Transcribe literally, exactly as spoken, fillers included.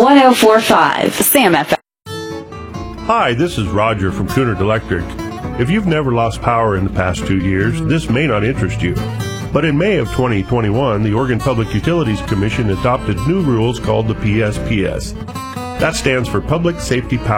one oh four point five Sam F M. Hi, this is Roger from Cunard Electric. If you've never lost power in the past two years, this may not interest you. But in May of twenty twenty-one, the Oregon Public Utilities Commission adopted new rules called the P S P S. That stands for Public Safety Power